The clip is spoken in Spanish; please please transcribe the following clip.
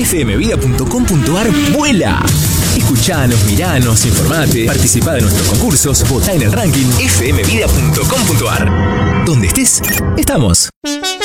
fmvida.com.ar vuela. Escuchanos, miranos, informate, participá de nuestros concursos, votá en el ranking fmvida.com.ar. Donde estés, estamos.